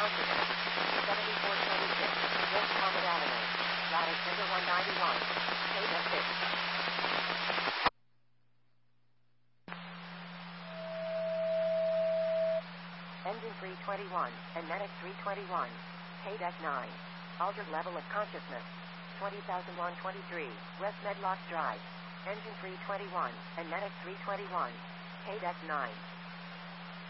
consciousness. 7426, West Comet Avenue. Lattice number 191. Data 6. Engine 321, and Medic 321. KDEC 9. Altered level of consciousness. 20,123, West Medlock Drive. Engine 321, and Medic 321. KDEC 9.